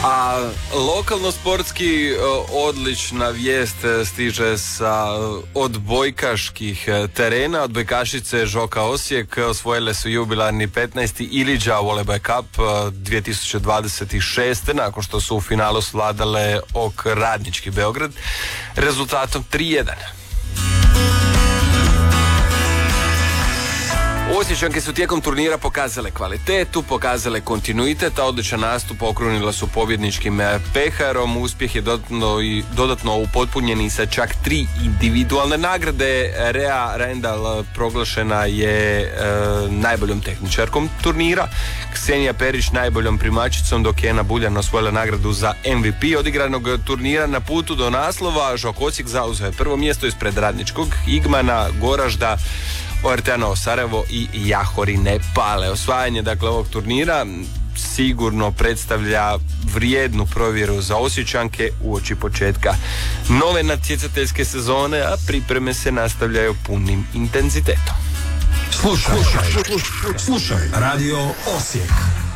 A lokalno sportski odlična vijest stiže sa odbojkaških terena. Odbojkašice Žoka Osijek osvojile su jubilarni 15. Iliđa Volleyball Cup 2026. nakon što su u finalu svladale OK Radnički Beograd rezultatom 3-1. Osječanke su tijekom turnira pokazale kvalitetu, pokazale kontinuitet, a odličan nastup okrunila su pobjedničkim peharom. Uspjeh je dodatno upotpunjen i sa čak 3 individualne nagrade. Rea Rendal proglašena je najboljom tehničarkom turnira, Ksenija Perić najboljom primačicom, dok je Ena Buljan osvojila nagradu za MVP odigranog turnira. Na putu do naslova Žok Osijek zauzeo je prvo mjesto ispred Radničkog, Igmana, Goražda, ORT Sarajevo i Jahorine Pale. Osvajanje dakle ovog turnira sigurno predstavlja vrijednu provjeru za Osječanke uoči početka nove natjecateljske sezone, a pripreme se nastavljaju punim intenzitetom. Slušaj Radio Osijek.